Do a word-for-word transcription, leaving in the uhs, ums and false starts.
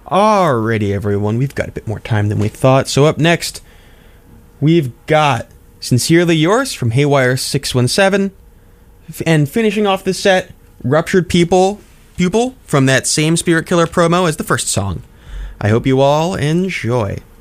Alrighty, everyone, we've got a bit more time than we thought. So up next, we've got Sincerely Yours from Haywire six one seven. And finishing off the set, Ruptured People, Pupil from that same Spirit Killer promo as the first song. I hope you all enjoy.